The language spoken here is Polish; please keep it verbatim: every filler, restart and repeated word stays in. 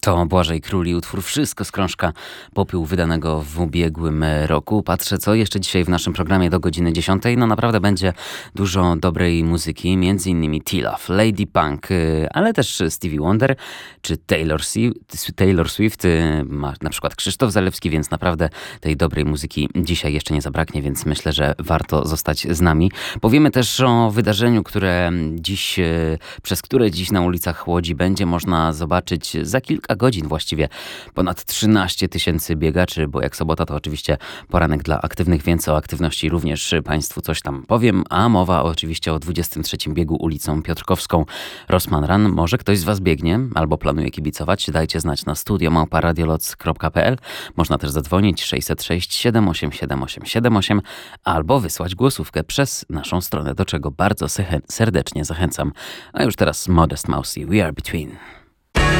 To Błażej Król i utwór Wszystko z krążka Popiół wydanego w ubiegłym roku. Patrzę, co jeszcze dzisiaj w naszym programie do godziny dziesiątej. No naprawdę będzie dużo dobrej muzyki, między innymi T-Love, Lady Punk, ale też Stevie Wonder czy Taylor, Swift, Taylor Swift, ma na przykład Krzysztof Zalewski, więc naprawdę tej dobrej muzyki dzisiaj jeszcze nie zabraknie, więc myślę, że warto zostać z nami. Powiemy też o wydarzeniu, które dziś, przez które dziś na ulicach Łodzi będzie można zobaczyć za kilka godzin właściwie ponad trzynaście tysięcy biegaczy, bo jak sobota to oczywiście poranek dla aktywnych, więc o aktywności również Państwu coś tam powiem, a mowa oczywiście o dwudziestym trzecim biegu ulicą Piotrkowską Rossmann Run. Może ktoś z Was biegnie albo planuje kibicować? Dajcie znać na studio małpa radioloc kropka p l. Można też zadzwonić sześćset sześć siedem osiem siedem osiem siedem osiem albo wysłać głosówkę przez naszą stronę, do czego bardzo serdecznie zachęcam. A już teraz Modest Mouse i We Are Between.